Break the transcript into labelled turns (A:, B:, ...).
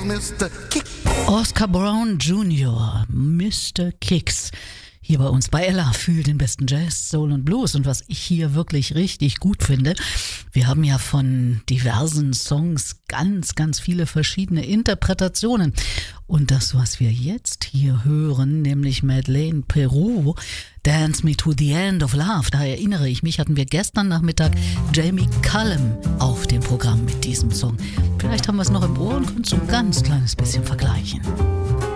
A: Mr. Kick.
B: Oscar Brown Jr., Mr. Kicks. Hier bei uns bei Ella für den besten Jazz, Soul und Blues. Und was ich hier wirklich richtig gut finde, wir haben ja von diversen Songs ganz, ganz viele verschiedene Interpretationen. Und das, was wir jetzt hier hören, nämlich Madeleine Peru, Dance Me to the End of Love, da erinnere ich mich, hatten wir gestern Nachmittag Jamie Cullum auf dem Programm mit diesem Song. Vielleicht haben wir es noch im Ohr und können es so ein ganz kleines bisschen vergleichen.